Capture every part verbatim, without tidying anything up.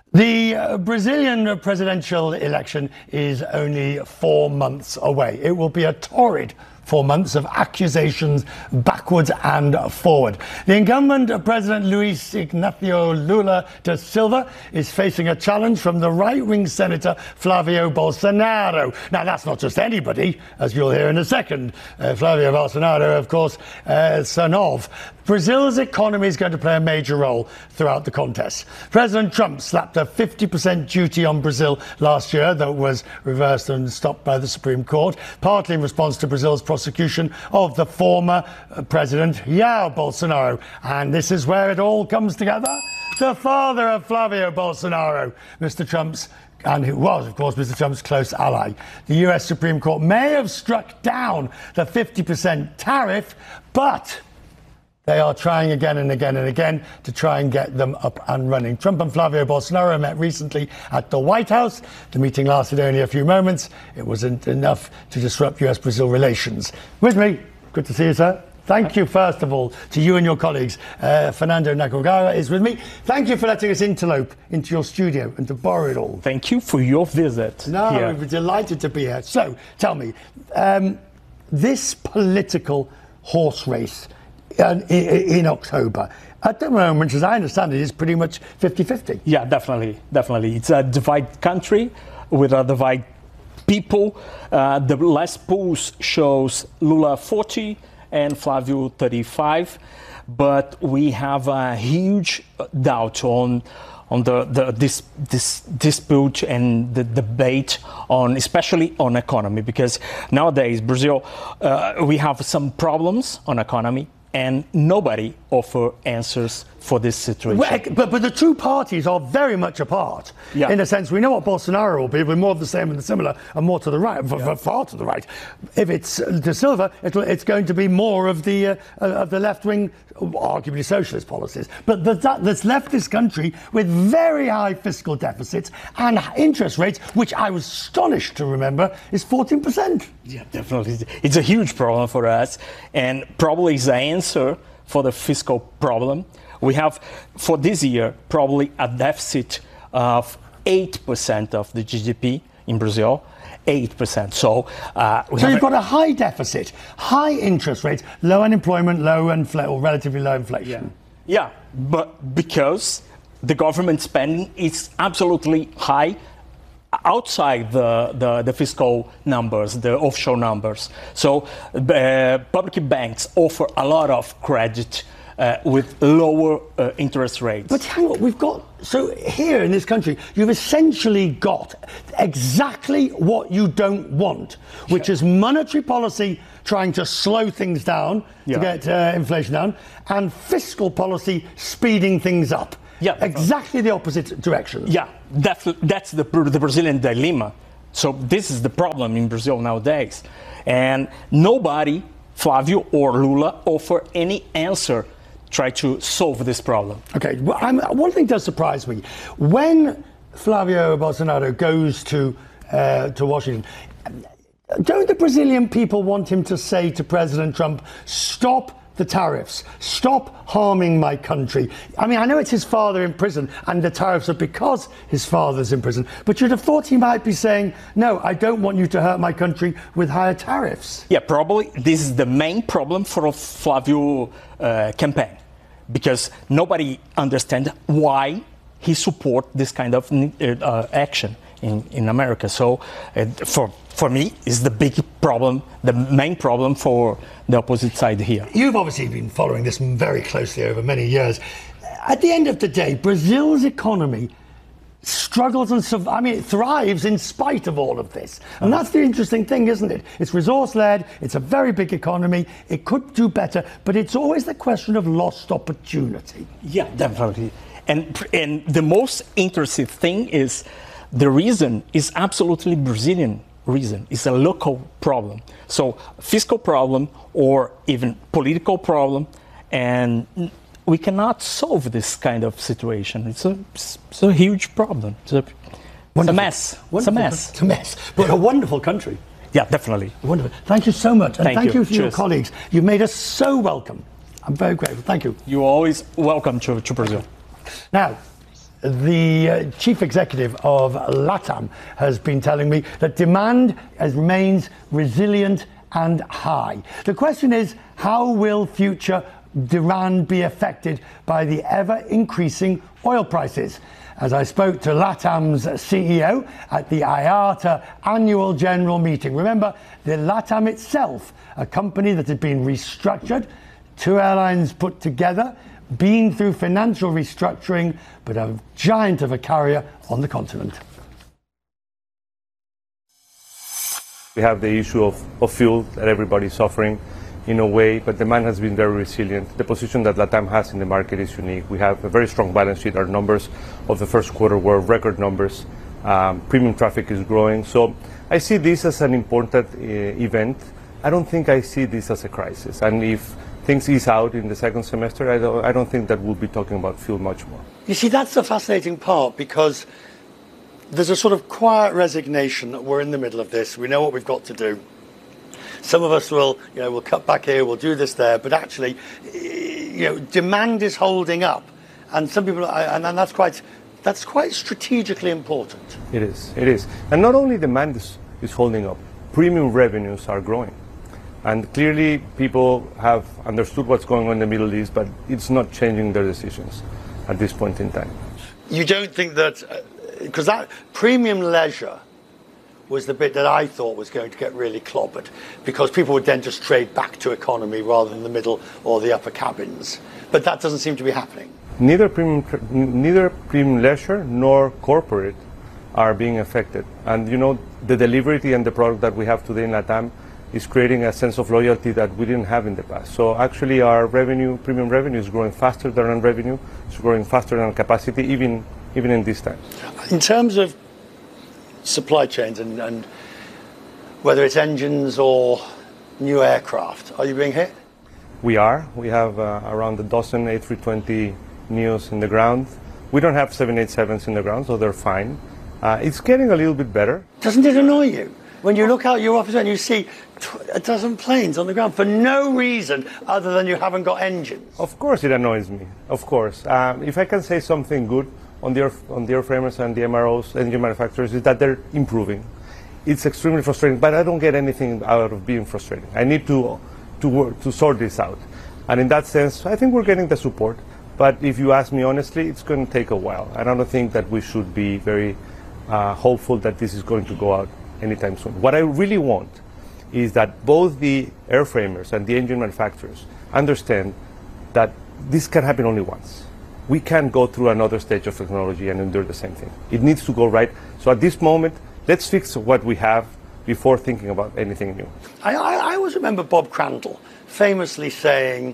The uh, Brazilian presidential election is only four months away. It will be a torrid four months of accusations backwards and forward. The incumbent President Luiz Ignacio Lula da Silva is facing a challenge from the right-wing Senator Flavio Bolsonaro. Now, that's not just anybody, as you'll hear in a second. Uh, Flavio Bolsonaro, of course, uh, son of. Brazil's economy is going to play a major role throughout the contest. President Trump slapped a fifty percent duty on Brazil last year that was reversed and stopped by the Supreme Court, partly in response to Brazil's prosecution of the former president, Jair Bolsonaro. And this is where it all comes together. The father of Flavio Bolsonaro, Mister Trump's and who was, of course, Mister Trump's close ally. The U S Supreme Court may have struck down the fifty percent tariff, but they are trying again and again and again to try and get them up and running. Trump and Flavio Bolsonaro met recently at the White House. The meeting lasted only a few moments. It wasn't enough to disrupt U S Brazil relations. With me, good to see you, sir. Thank you, first of all, to you and your colleagues. Uh, Fernando Nakagawa is with me. Thank you for letting us interlope into your studio and to borrow it all. Thank you for your visit. No, here. we're delighted to be here. So, tell me, um, this political horse race in, in October, at the moment, as I understand it, is pretty much fifty fifty. Yeah, definitely, definitely. It's a divided country with a divided people. Uh, the last polls shows Lula forty and Flavio thirty-five, but we have a huge doubt on on the, the this this dispute and the debate on, especially on economy, because nowadays Brazil uh, we have some problems on economy. And nobody offer answers for this situation. Well, but, but the two parties are very much apart. Yeah. In a sense, we know what Bolsonaro will be. We're more of the same and the similar, and more to the right, yeah. far to the right. If it's Da Silva, it'll, it's going to be more of the uh, of the left-wing, arguably socialist policies. But the, that, that's left this country with very high fiscal deficits and interest rates, which I was astonished to remember is fourteen percent. Yeah, definitely. It's a huge problem for us, and probably is the answer for the fiscal problem. We have, for this year, probably a deficit of eight percent of the G D P in Brazil. eight percent. So, uh, we so have you've got a high deficit, high interest rates, low unemployment, low infl- or relatively low inflation. Yeah. yeah, but because the government spending is absolutely high outside the, the, the fiscal numbers, the offshore numbers. So uh, public banks offer a lot of credit uh, with lower uh, interest rates. But hang on, we've got, so here in this country, you've essentially got exactly what you don't want, which sure. is monetary policy trying to slow things down yeah. to get uh, inflation down, and fiscal policy speeding things up. Yeah, exactly the opposite direction. Yeah, that's, that's the, the Brazilian dilemma. So this is the problem in Brazil nowadays. And nobody, Flavio or Lula, offer any answer try to solve this problem. Okay, well, I'm, one thing does surprise me. When Flavio Bolsonaro goes to, uh, to Washington, don't the Brazilian people want him to say to President Trump, stop the tariffs, stop harming my country? I mean, I know it's his father in prison and the tariffs are because his father's in prison, but you'd have thought he might be saying, no, I don't want you to hurt my country with higher tariffs. Yeah, probably this is the main problem for Flavio uh, campaign, because nobody understands why he support this kind of uh, action in, in America. So uh, for for me, is the big problem, the main problem for the opposite side here. You've obviously been following this very closely over many years. At the end of the day, Brazil's economy struggles and, surv- I mean, it thrives in spite of all of this. And that's the interesting thing, isn't it? It's resource-led, it's a very big economy, it could do better, but it's always the question of lost opportunity. Yeah, definitely. And, and the most interesting thing is the reason is absolutely Brazilian reason. It's a local problem. So fiscal problem or even political problem, and we cannot solve this kind of situation. It's a, it's a huge problem. It's a, it's a mess. Wonderful. It's a mess. It's a mess, but a wonderful country. Yeah, definitely. Wonderful. Thank you so much. And thank, thank you, you for Cheers. your colleagues. You've made us so welcome. I'm very grateful. Thank you. You're always welcome to, to Brazil. Now, the uh, chief executive of LATAM has been telling me that demand has, remains resilient and high. The question is, how will future demand be affected by the ever-increasing oil prices? As I spoke to LATAM's C E O at the I A T A annual general meeting. Remember, the LATAM itself, a company that had been restructured, two airlines put together, been through financial restructuring, but a giant of a carrier on the continent. We have the issue of, of fuel that everybody's suffering in a way, but demand has been very resilient. The position that LATAM has in the market is unique. We have a very strong balance sheet. Our numbers of the first quarter were record numbers. Um, premium traffic is growing. So I see this as an important uh, event. I don't think I see this as a crisis. And if things ease out in the second semester, I don't, I don't think that we'll be talking about fuel much more. You see, that's the fascinating part, because there's a sort of quiet resignation that we're in the middle of this. We know what we've got to do. Some of us will, you know, we'll cut back here, we'll do this there, but actually, you know, demand is holding up, and some people, and, and that's quite, that's quite strategically important. It is, it is, and not only demand is, is holding up, premium revenues are growing, and clearly people have understood what's going on in the Middle East, but it's not changing their decisions at this point in time. You don't think that, because uh, that premium leisure was the bit that I thought was going to get really clobbered, because people would then just trade back to economy rather than the middle or the upper cabins. But that doesn't seem to be happening. Neither premium, neither premium leisure nor corporate are being affected. And you know, the delivery and the product that we have today in LATAM is creating a sense of loyalty that we didn't have in the past. So actually our revenue, premium revenue is growing faster than our revenue. It's growing faster than capacity, even, even in this time. In terms of supply chains and, and whether it's engines or new aircraft, are you being hit? We are. We have uh, around a dozen A three twenty neos in the ground. We don't have seven eighty-sevens in the ground, so they're fine. Uh, it's getting a little bit better. Doesn't it annoy you when you look out your office and you see a dozen planes on the ground for no reason other than you haven't got engines? Of course it annoys me, of course. Um, if I can say something good on the, on the airframers and the M R Os, engine manufacturers, is that they're improving. It's extremely frustrating, but I don't get anything out of being frustrating. I need to, to, work, to sort this out. And in that sense, I think we're getting the support. But if you ask me honestly, it's going to take a while. And I don't think that we should be very uh, hopeful that this is going to go out anytime soon. What I really want is that both the airframers and the engine manufacturers understand that this can happen only once. We can't go through another stage of technology and endure the same thing. It needs to go right. So at this moment, let's fix what we have before thinking about anything new. I, I, I always remember Bob Crandall famously saying,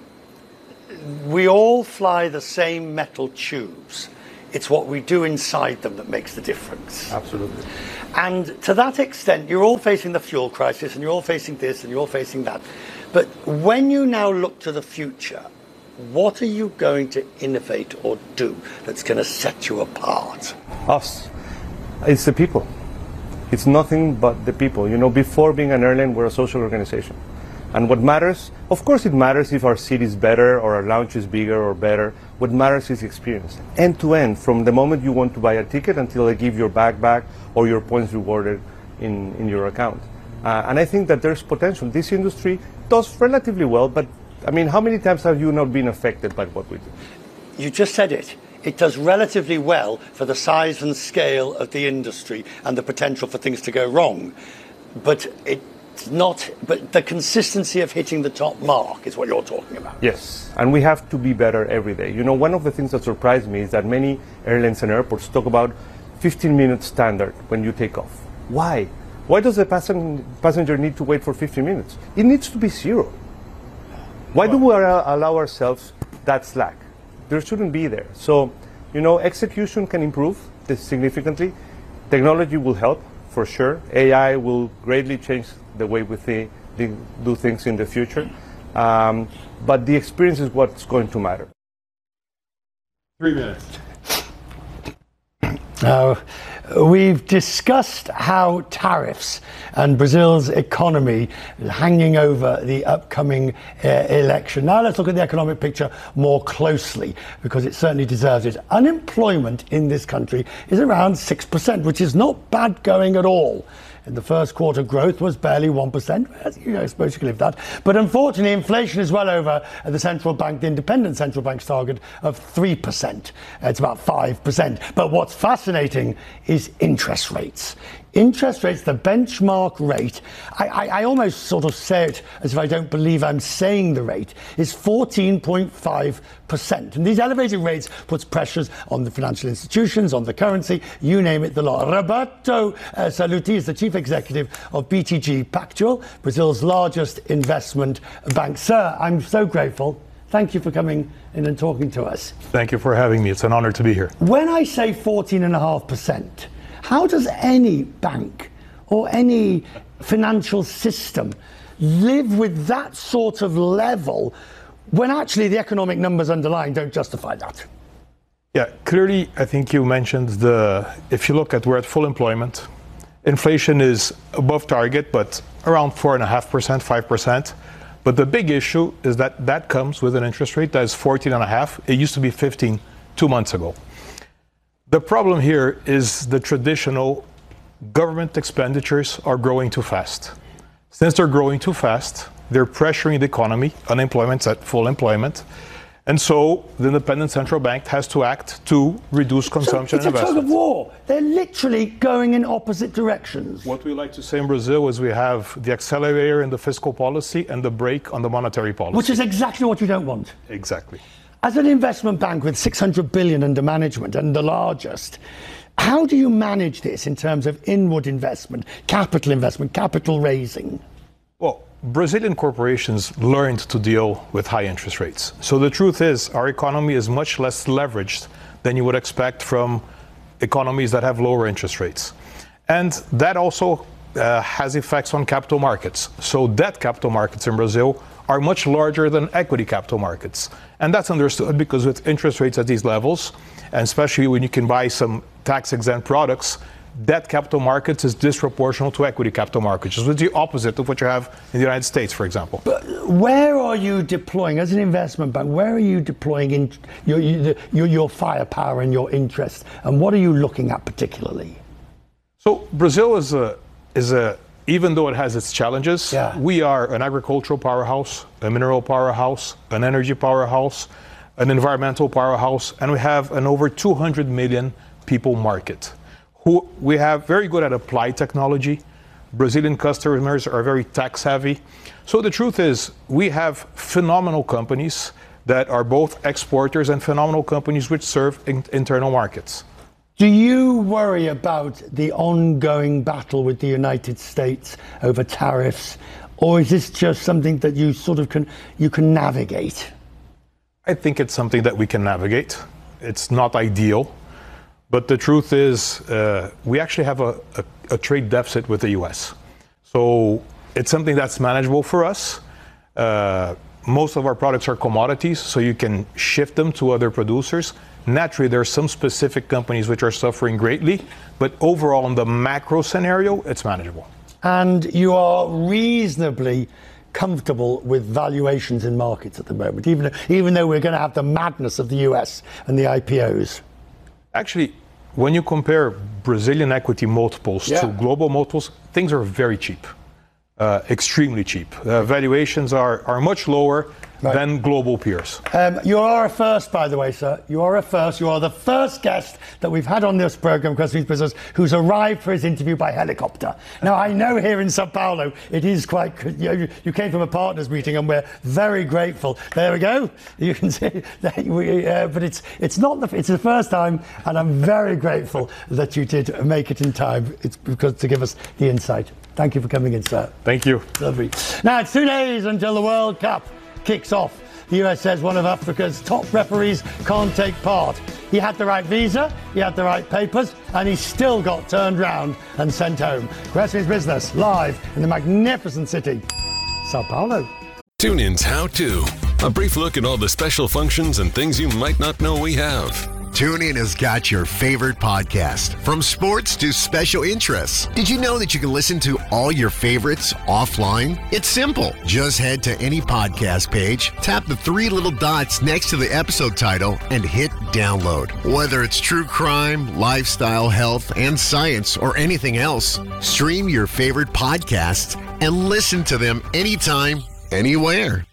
we all fly the same metal tubes. It's what we do inside them that makes the difference. Absolutely. And to that extent, you're all facing the fuel crisis, and you're all facing this, and you're all facing that. But when you now look to the future, what are you going to innovate or do that's going to set you apart? Us. It's the people. It's nothing but the people. You know, before being an airline, we're a social organization. And what matters, of course it matters if our seat is better or our lounge is bigger or better. What matters is the experience. End to end, from the moment you want to buy a ticket until they give your bag back or your points rewarded in, in your account. Uh, and I think that there's potential. This industry does relatively well, but I mean, how many times have you not been affected by what we do? You just said it. It does relatively well for the size and scale of the industry and the potential for things to go wrong. But it's not, but the consistency of hitting the top mark is what you're talking about. Yes, and we have to be better every day. You know, one of the things that surprised me is that many airlines and airports talk about fifteen minute standard when you take off. Why? Why does the passen- passenger need to wait for fifteen minutes? It needs to be zero. Why do we allow ourselves that slack? There shouldn't be there. So, you know, execution can improve this significantly. Technology will help, for sure. A I will greatly change the way we th- do things in the future. Um, but the experience is what's going to matter. Three minutes. Uh, we've discussed how tariffs and Brazil's economy hanging over the upcoming uh, election. Now let's look at the economic picture more closely, because it certainly deserves it. Unemployment in this country is around six percent, which is not bad going at all. In the first quarter, growth was barely one percent. You know, I suppose you can live that. But unfortunately, inflation is well over the central bank, the independent central bank's target of three percent. It's about five percent. But what's fascinating is interest rates. Interest rates, the benchmark rate, I, I, I almost sort of say it as if I don't believe I'm saying the rate, is fourteen point five percent. And these elevated rates puts pressures on the financial institutions, on the currency, you name it, the lot. Roberto uh, Sallouti is the chief executive of B T G Pactual, Brazil's largest investment bank. Sir, I'm so grateful. Thank you for coming in and talking to us. Thank you for having me. It's an honor to be here. When I say fourteen point five percent, how does any bank or any financial system live with that sort of level when actually the economic numbers underlying don't justify that? Yeah, clearly, I think you mentioned the, if you look at we're at full employment, inflation is above target, but around four point five percent, five percent. But the big issue is that that comes with an interest rate that is fourteen point five. It used to be fifteen two months ago. The problem here is the traditional government expenditures are growing too fast. Since they're growing too fast, they're pressuring the economy, unemployment's at full employment. And so the independent central bank has to act to reduce consumption so and investment. It's a tug of war. They're literally going in opposite directions. What we like to say in Brazil is we have the accelerator in the fiscal policy and the brake on the monetary policy. Which is exactly what you don't want. Exactly. As an investment bank with six hundred billion under management and the largest, how do you manage this in terms of inward investment, capital investment, capital raising? Well, Brazilian corporations learned to deal with high interest rates. So the truth is our economy is much less leveraged than you would expect from economies that have lower interest rates. And that also uh, has effects on capital markets. So debt capital markets in Brazil are much larger than equity capital markets. And that's understood because with interest rates at these levels, and especially when you can buy some tax-exempt products, debt capital markets is disproportional to equity capital markets, which is the opposite of what you have in the United States, for example. But where are you deploying, as an investment bank, where are you deploying in your, your, your firepower and your interest? And what are you looking at particularly? So Brazil is a, is a even though it has its challenges, yeah. we are an agricultural powerhouse, a mineral powerhouse, an energy powerhouse, an environmental powerhouse, and we have an over two hundred million people market. Who we have very good at applied technology. Brazilian customers are very tech savvy. So the truth is we have phenomenal companies that are both exporters and phenomenal companies which serve in internal markets. Do you worry about the ongoing battle with the United States over tariffs, or is this just something that you sort of can you can navigate? I think it's something that we can navigate. It's not ideal, but the truth is uh, we actually have a, a, a trade deficit with the U S. So it's something that's manageable for us. Uh, most of our products are commodities, so you can shift them to other producers. Naturally, there are some specific companies which are suffering greatly, but overall in the macro scenario, it's manageable. And you are reasonably comfortable with valuations in markets at the moment, even, even though we're going to have the madness of the U S and the I P Os? Actually, when you compare Brazilian equity multiples yeah. to global multiples, things are very cheap, uh, extremely cheap. Uh, valuations are, are much lower right. than global peers. Um, you are a first, by the way, sir. You are a first. You are the first guest that we've had on this program, Questions Business, who's arrived for his interview by helicopter. Now, I know here in Sao Paulo, it is quite, you, know, you came from a partners meeting and we're very grateful. There we go. You can see, that we, uh, but it's it's not the, it's the first time, and I'm very grateful that you did make it in time. It's because to give us the insight. Thank you for coming in, sir. Thank you. Lovely. Now, it's two days until the World Cup kicks off. The U S says one of Africa's top referees can't take part. He had the right visa, he had the right papers, and he still got turned round and sent home. Questions Business, live in the magnificent city, Sao Paulo. Tune in's How To, a brief look at all the special functions and things you might not know we have. TuneIn has got your favorite podcast, from sports to special interests. Did you know that you can listen to all your favorites offline? It's simple. Just head to any podcast page, tap the three little dots next to the episode title, and hit download. Whether it's true crime, lifestyle, health, and science, or anything else, stream your favorite podcasts and listen to them anytime, anywhere.